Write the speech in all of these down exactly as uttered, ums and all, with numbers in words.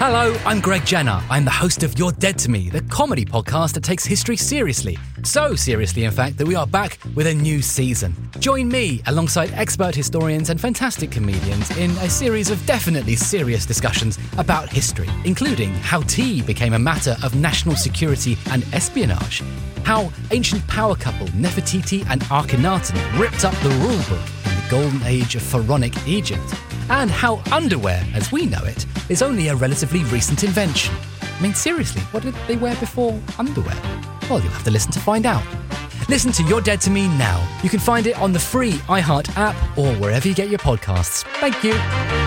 Hello, I'm Greg Jenner. I'm the host of You're Dead to Me, the comedy podcast that takes history seriously. So seriously, in fact, that we are back with a new season. Join me, alongside expert historians and fantastic comedians, in a series of definitely serious discussions about history, including how tea became a matter of national security and espionage, how ancient power couple Nefertiti and Akhenaten ripped up the rulebook in the golden age of pharaonic Egypt, and how underwear, as we know it, is only a relatively recent invention. I mean, seriously, what did they wear before underwear? Well, you'll have to listen to find out. Listen to You're Dead to Me now. You can find it on the free iHeart app or wherever you get your podcasts. Thank you.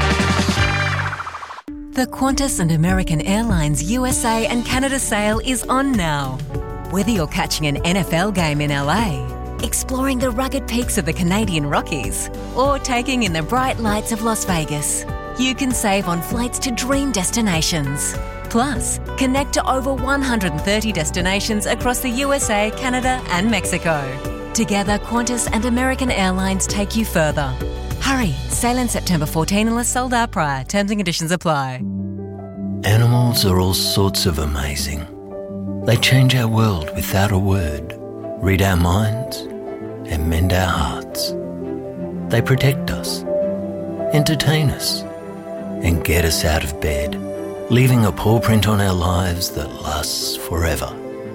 The Qantas and American Airlines U S A and Canada sale is on now. Whether you're catching an N F L game in L A, exploring the rugged peaks of the Canadian Rockies, or taking in the bright lights of Las Vegas, you can save on flights to dream destinations. Plus, connect to over one hundred thirty destinations across the U S A, Canada and Mexico. Together, Qantas and American Airlines take you further. Hurry, sail in September fourteenth unless sold out prior. Terms and conditions apply. Animals are all sorts of amazing. They change our world without a word, read our minds and mend our hearts. They protect us, entertain us and get us out of bed, leaving a paw print on our lives that lasts forever.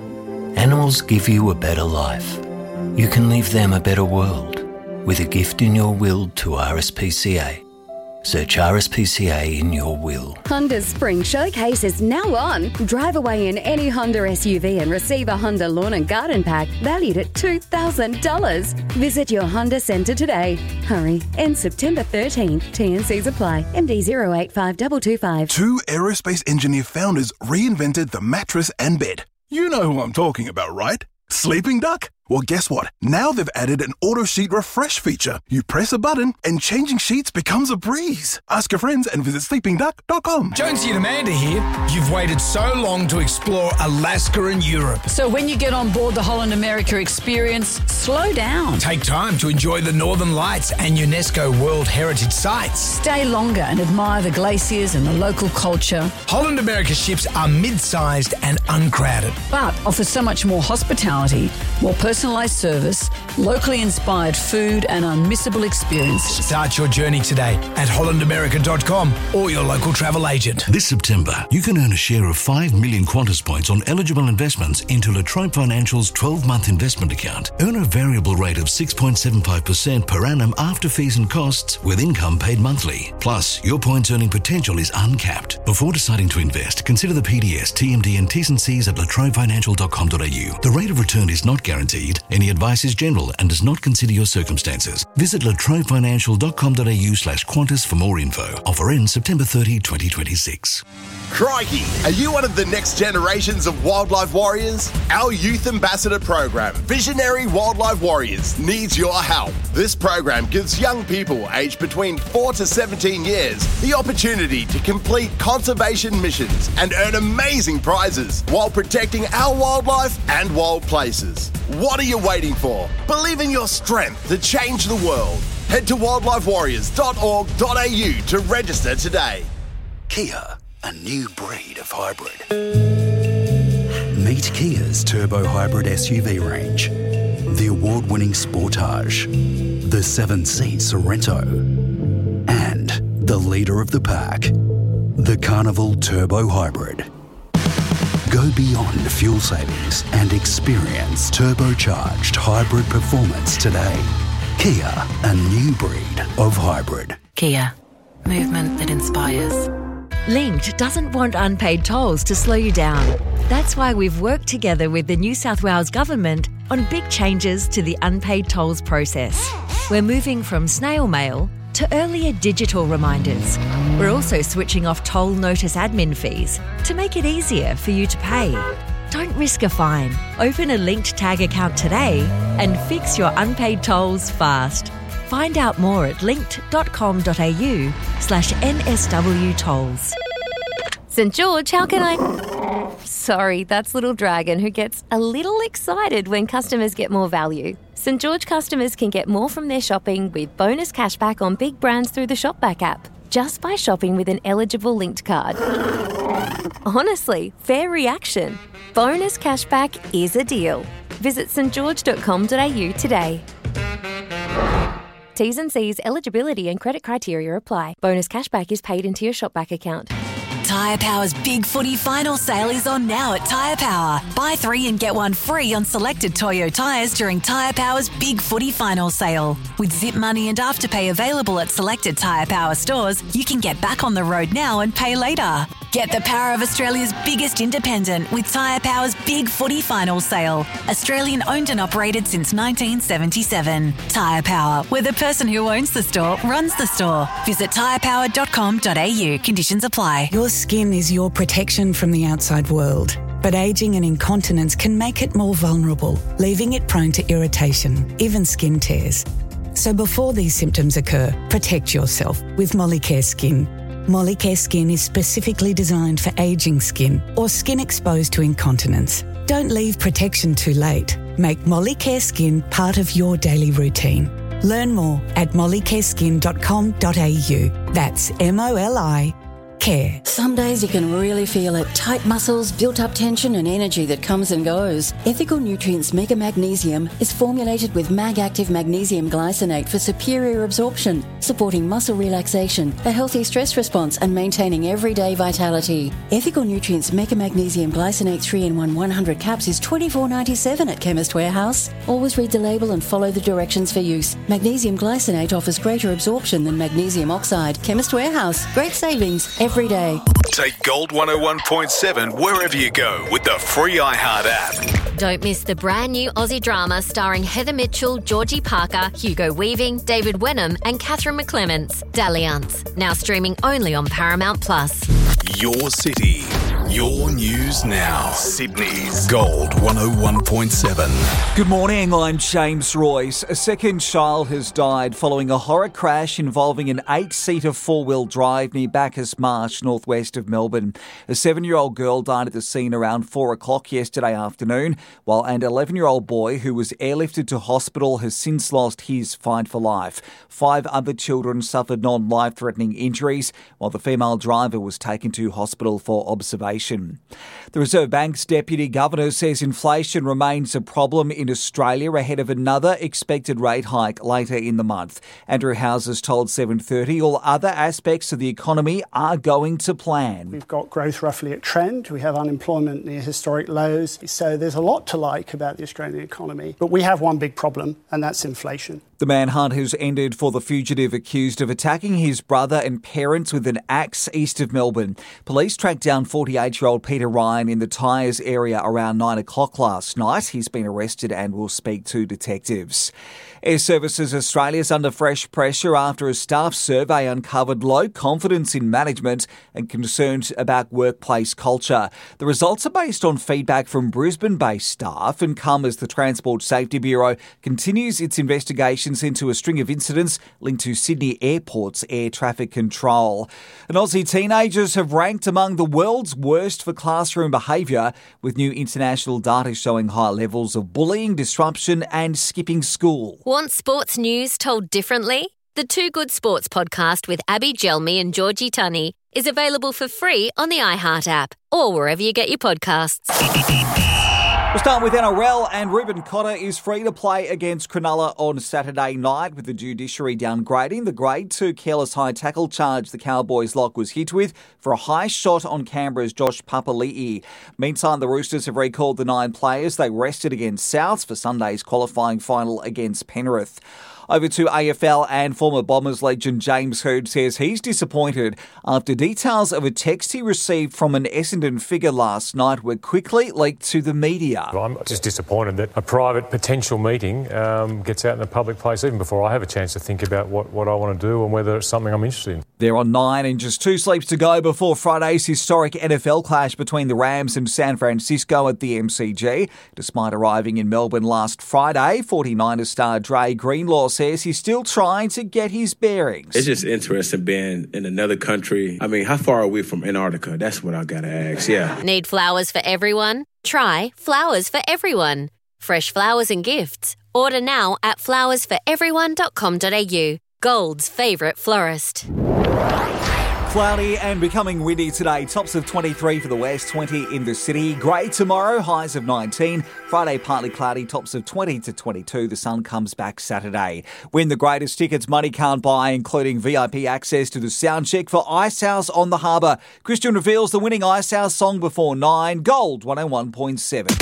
Animals give you a better life. You can leave them a better world with a gift in your will to R S P C A. Search R S P C A in your will. Honda's Spring Showcase is now on. Drive away in any Honda S U V and receive a Honda Lawn and Garden Pack valued at two thousand dollars. Visit your Honda Centre today. Hurry, end September thirteenth. T N Cs apply. M D zero eight five two two five. Two aerospace engineer founders reinvented the mattress and bed. You know who I'm talking about, right? Sleeping Duck? Well, guess what? Now they've added an auto sheet refresh feature. You press a button and changing sheets becomes a breeze. Ask your friends and visit sleeping duck dot com. Jonesy and Amanda here. You've waited so long to explore Alaska and Europe. So when you get on board the Holland America experience, slow down. Take time to enjoy the Northern Lights and UNESCO World Heritage Sites. Stay longer and admire the glaciers and the local culture. Holland America ships are mid-sized and uncrowded, but offer so much more hospitality, more personalised service, locally inspired food and unmissable experiences. Start your journey today at holland america dot com or your local travel agent. This September, you can earn a share of five million Qantas points on eligible investments into La Trobe Financial's twelve-month investment account. Earn a variable rate of six point seven five percent per annum after fees and costs with income paid monthly. Plus, your points earning potential is uncapped. Before deciding to invest, consider the P D S, T M D and T's and C's at la trobe financial dot com dot a u. The rate of return is not guaranteed. Any advice is general and does not consider your circumstances. Visit la trobe financial dot com dot a u slash Qantas for more info. Offer ends September thirtieth, twenty twenty-six. Crikey, are you one of the next generations of wildlife warriors? Our Youth Ambassador program, Visionary Wildlife Warriors, needs your help. This program gives young people aged between four to seventeen years the opportunity to complete conservation missions and earn amazing prizes while protecting our wildlife and wild places. What are you waiting for? Believe in your strength to change the world. Head to wildlife warriors dot org dot a u to register today. Kia, a new breed of hybrid. Meet Kia's turbo hybrid S U V range. The award-winning Sportage, the seven-seat Sorento, and the leader of the pack, the Carnival Turbo Hybrid. Go beyond fuel savings and experience turbocharged hybrid performance today. Kia, a new breed of hybrid. Kia, movement that inspires. Linked doesn't want unpaid tolls to slow you down. That's why we've worked together with the New South Wales Government on big changes to the unpaid tolls process. We're moving from snail mail to earlier digital reminders. We're also switching off toll notice admin fees to make it easier for you to pay. Don't risk a fine. Open a Linked Tag account today and fix your unpaid tolls fast. Find out more at linked dot com dot a u slash N S W tolls. St George, how can I... Sorry, that's Little Dragon, who gets a little excited when customers get more value. St George customers can get more from their shopping with bonus cashback on big brands through the Shopback app, just by shopping with an eligible Linked card. Honestly, fair reaction. Bonus cashback is a deal. Visit s t george dot com dot a u today. T's and C's, eligibility and credit criteria apply. Bonus cashback is paid into your Shopback account. Tyre Power's Big Footy Final Sale is on now at Tyre Power. Buy three and get one free on selected Toyo tyres during Tyre Power's Big Footy Final Sale. With Zip Money and Afterpay available at selected Tyre Power stores, you can get back on the road now and pay later. Get the power of Australia's biggest independent with Tyre Power's Big Footy Final Sale. Australian owned and operated since nineteen seventy-seven. Tyre Power, where the person who owns the store runs the store. Visit tyre power dot com dot a u. Conditions apply. Your skin is your protection from the outside world, but ageing and incontinence can make it more vulnerable, leaving it prone to irritation, even skin tears. So before these symptoms occur, protect yourself with Molicare Skin. Molicare Skin is specifically designed for ageing skin or skin exposed to incontinence. Don't leave protection too late. Make Molicare Skin part of your daily routine. Learn more at molicare skin dot com dot a u. That's M O L I Care. Some days you can really feel it. Tight muscles, built-up tension and energy that comes and goes. Ethical Nutrients Mega Magnesium is formulated with Mag-Active Magnesium Glycinate for superior absorption, supporting muscle relaxation, a healthy stress response and maintaining everyday vitality. Ethical Nutrients Mega Magnesium Glycinate three in one one hundred caps is twenty-four dollars and ninety-seven cents at Chemist Warehouse. Always read the label and follow the directions for use. Magnesium Glycinate offers greater absorption than magnesium oxide. Chemist Warehouse. Great savings every day. Take Gold one oh one point seven wherever you go with the free iHeart app. Don't miss the brand new Aussie drama starring Heather Mitchell, Georgie Parker, Hugo Weaving, David Wenham and Catherine McClements, Dalliance. Now streaming only on Paramount Plus. Your city, your news now. Sydney's Gold one oh one point seven. Good morning, I'm James Royce. A second child has died following a horror crash involving an eight-seater four-wheel drive near Bacchus Marsh, northwest of Melbourne. A seven-year-old girl died at the scene around four o'clock yesterday afternoon, while an eleven-year-old boy who was airlifted to hospital has since lost his fight for life. Five other children suffered non-life-threatening injuries, while the female driver was taken to hospital for observation. The Reserve Bank's Deputy Governor says inflation remains a problem in Australia ahead of another expected rate hike later in the month. Andrew Houses told seven thirty all other aspects of the economy are going to plan. We've got growth roughly at trend. We have unemployment near historic lows. So there's a lot to like about the Australian economy. But we have one big problem, and that's inflation. The manhunt has ended for the fugitive accused of attacking his brother and parents with an axe east of Melbourne. Police tracked down forty-eight-year-old Peter Ryan in the Tyres area around nine o'clock last night. He's been arrested and will speak to detectives. Air Services Australia is under fresh pressure after a staff survey uncovered low confidence in management and concerns about workplace culture. The results are based on feedback from Brisbane-based staff and come as the Transport Safety Bureau continues its investigations into a string of incidents linked to Sydney Airport's air traffic control. And Aussie teenagers have ranked among the world's worst for classroom behaviour, with new international data showing high levels of bullying, disruption and skipping school. Want sports news told differently? The Two Good Sports podcast with Abby Gelmi and Georgie Tunney is available for free on the iHeart app or wherever you get your podcasts. We'll start with N R L, and Ruben Cotter is free to play against Cronulla on Saturday night, with the judiciary downgrading the grade two careless high tackle charge the Cowboys lock was hit with for a high shot on Canberra's Josh Papali'i. Meantime, the Roosters have recalled the nine players they rested against Souths for Sunday's qualifying final against Penrith. Over to A F L, and former Bombers legend James Hird says he's disappointed after details of a text he received from an Essendon figure last night were quickly leaked to the media. I'm just disappointed that a private potential meeting um, gets out in the public place even before I have a chance to think about what, what I want to do and whether it's something I'm interested in. They're on nine and just two sleeps to go before Friday's historic N F L clash between the Rams and San Francisco at the M C G. Despite arriving in Melbourne last Friday, forty-niners star Dre Greenlaw says he's still trying to get his bearings. It's just interesting being in another country. I mean, how far are we from Antarctica? That's what I gotta ask, yeah. Need flowers for everyone? Try Flowers for Everyone. Fresh flowers and gifts. Order now at flowers for everyone dot com dot a u. Gold's favourite florist. Cloudy and becoming windy today. Tops of twenty-three for the west, twenty in the city. Grey tomorrow, highs of nineteen. Friday, partly cloudy, tops of twenty to twenty-two. The sun comes back Saturday. Win the greatest tickets money can't buy, including V I P access to the sound check for Icehouse on the Harbour. Christian reveals the winning Icehouse song before nine. Gold one oh one point seven.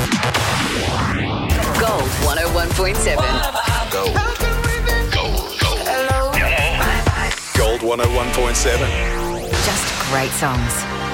Gold one oh one point seven. Gold. Gold. Gold. Gold one oh one point seven. Just great songs.